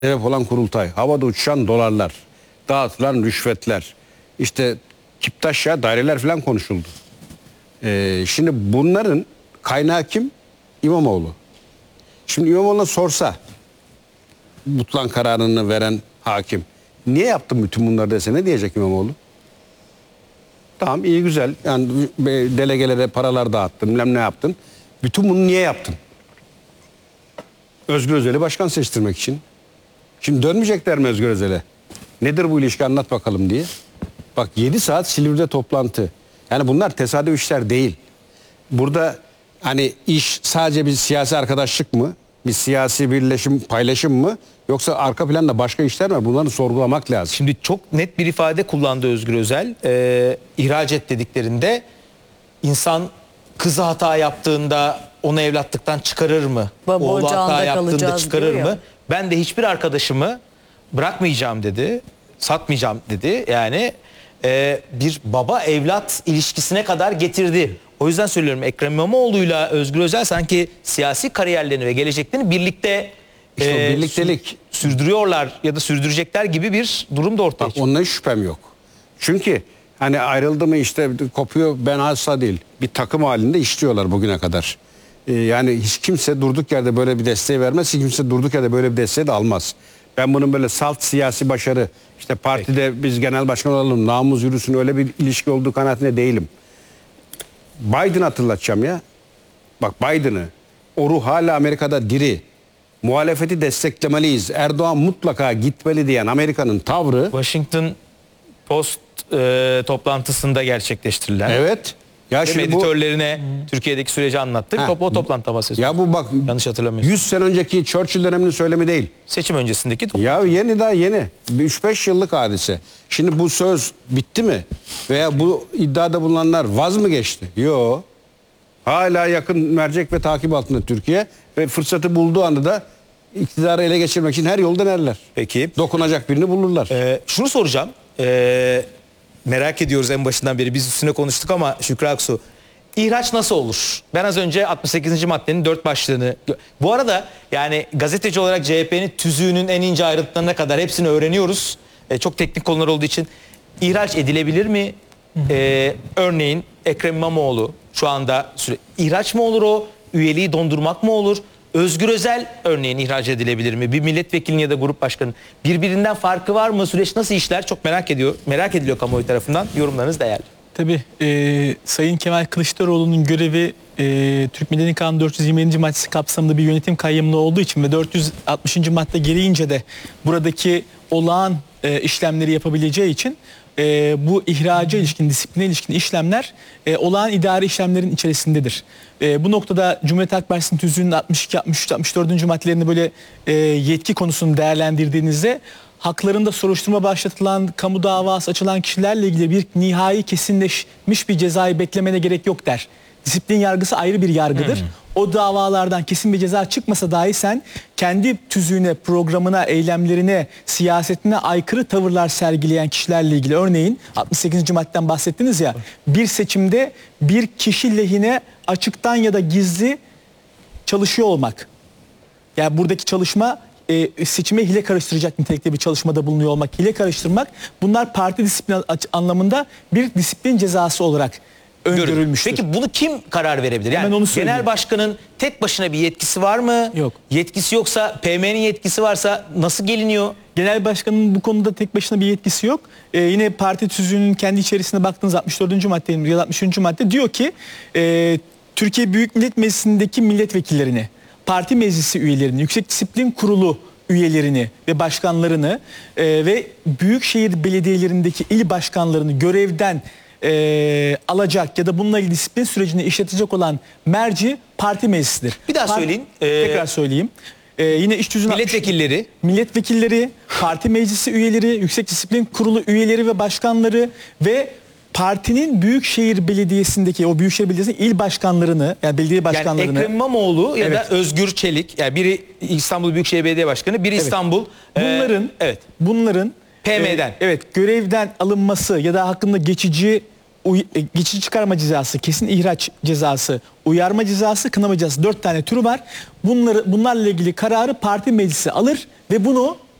sebep olan kurultay, havada uçuşan dolarlar, dağıtılan rüşvetler, işte Kiptaşya daireler falan konuşuldu. Şimdi bunların kaynağı kim? İmamoğlu. Şimdi İmamoğlu'na sorsa, Mutlan kararını veren hakim, niye yaptın bütün bunları dese ne diyecek İmamoğlu? Tamam, iyi güzel, yani delegelere paralar dağıttın, bilmem ne yaptın. Bütün bunu niye yaptın? Özgür Özel'i başkan seçtirmek için. Şimdi dönmeyecekler mi Özgür Özel'e? Nedir bu ilişki, anlat bakalım diye. Bak, 7 saat Silivri'de toplantı. Yani bunlar tesadüf işler değil. Burada hani iş sadece bir siyasi arkadaşlık mı? Bir siyasi birleşim, paylaşım mı? Yoksa arka planda başka işler mi? Bunları sorgulamak lazım. Şimdi çok net bir ifade kullandı Özgür Özel. İhraç et dediklerinde insan kızı hata yaptığında onu evlatlıktan çıkarır mı? Oğlu hata yaptığında çıkarır mı? Ben de hiçbir arkadaşımı bırakmayacağım dedi. Satmayacağım dedi. Yani bir baba evlat ilişkisine kadar getirdi. O yüzden söylüyorum, Ekrem İmamoğlu'yla Özgür Özel sanki siyasi kariyerlerini ve geleceklerini birlikte birliktelik sürdürüyorlar ya da sürdürecekler gibi bir durum da ortaya çıkıyor. Ondan şüphem yok. Çünkü hani ayrıldı mı işte kopuyor, ben asla değil. Bir takım halinde işliyorlar bugüne kadar. Yani hiç kimse durduk yerde böyle bir desteği vermez. Hiç kimse durduk yerde böyle bir desteği de almaz. Ben bunun böyle salt siyasi başarı, işte partide biz genel başkan olalım, namus yürüsün, öyle bir ilişki olduğu kanaatinde değilim. Biden hatırlatacağım ya. Bak, Biden'ı, o ruh hala Amerika'da diri. Muhalefeti desteklemeliyiz, Erdoğan mutlaka gitmeli diyen Amerika'nın tavrı. Washington Post toplantısında gerçekleştirilen. Evet. Ya şimdi editörlerine Türkiye'deki süreci anlattık. O toplantıda bahsediyor. Ya bu bak, yanlış hatırlamıyorsun. 100 sene önceki Churchill döneminin söylemi değil. Seçim öncesindeki Ya yeni, daha yeni. 3-5 yıllık hadise. Şimdi bu söz bitti mi? Veya bu iddiada bulunanlar vaz mı geçti? Yok. Hala yakın mercek ve takip altında Türkiye ve fırsatı bulduğu anda da iktidarı ele geçirmek için her yolu denerler. Peki. Dokunacak birini bulurlar. Şunu soracağım. Merak ediyoruz en başından beri. Biz üstüne konuştuk ama Şükrü Aksu. İhraç nasıl olur? Ben az önce 68. maddenin 4 başlığını... Bu arada yani gazeteci olarak CHP'nin tüzüğünün en ince ayrıntılarına kadar hepsini öğreniyoruz. Çok teknik konular olduğu için. İhraç edilebilir mi? Örneğin Ekrem İmamoğlu şu anda ihraç mı olur o? Üyeliği dondurmak mı olur? Özgür Özel örneğin ihraç edilebilir mi? Bir milletvekilinin ya da grup başkanının birbirinden farkı var mı? Süreç nasıl işler? Çok merak ediliyor kamuoyu tarafından. Yorumlarınız değerli. Tabii Sayın Kemal Kılıçdaroğlu'nun görevi Türk Medeni Kanunu 427. maddesi kapsamında bir yönetim kayyımlığı olduğu için ve 460. madde gereğince de buradaki olağan işlemleri yapabileceği için bu ihraca ilişkin, disipline ilişkin işlemler olağan idari işlemlerin içerisindedir. Bu noktada Cumhuriyet Halk Partisi'nin tüzüğünün 62, 63, 64. maddelerini böyle yetki konusunu değerlendirdiğinizde haklarında soruşturma başlatılan, kamu davası açılan kişilerle ilgili bir nihai kesinleşmiş bir cezayı beklemene gerek yok der. Disiplin yargısı ayrı bir yargıdır. O davalardan kesin bir ceza çıkmasa dahi sen kendi tüzüğüne, programına, eylemlerine, siyasetine aykırı tavırlar sergileyen kişilerle ilgili, örneğin 68. maddeden bahsettiniz ya, bir seçimde bir kişi lehine açıktan ya da gizli çalışıyor olmak. Yani buradaki çalışma seçime hile karıştıracak nitelikte bir çalışmada bulunuyor olmak, hile karıştırmak, bunlar parti disiplin anlamında bir disiplin cezası olarak öngörülmüştür. Peki bunu kim karar verebilir? Yani genel başkanın tek başına bir yetkisi var mı? Yok. Yetkisi yoksa, PM'nin yetkisi varsa nasıl geliniyor? Genel başkanın bu konuda tek başına bir yetkisi yok. Yine parti tüzüğünün kendi içerisinde baktığınız 64. madde ya da 63. madde diyor ki Türkiye Büyük Millet Meclisi'ndeki milletvekillerini, parti meclisi üyelerini, Yüksek Disiplin Kurulu üyelerini ve başkanlarını ve büyükşehir belediyelerindeki il başkanlarını görevden alacak ya da bununla ilgili disiplin sürecini işletecek olan merci parti meclisidir. Bir daha söyleyin. Tekrar söyleyeyim. Yine iş tüzüğünün milletvekilleri, parti meclisi üyeleri, Yüksek Disiplin Kurulu üyeleri ve başkanları ve partinin Büyükşehir Belediyesi'ndeki, o Büyükşehir Belediyesi'nin il başkanlarını, yani belediye başkanlarını. Yani Ekrem İmamoğlu ya da Özgür Çelik, yani biri İstanbul Büyükşehir Belediye Başkanı, biri İstanbul. Bunların PM'den. Görevden alınması ya da hakkında geçici çıkarma cezası, kesin ihraç cezası, uyarma cezası, kınama cezası, 4 tane türü var. Bunlarla ilgili kararı parti meclisi alır ve bunu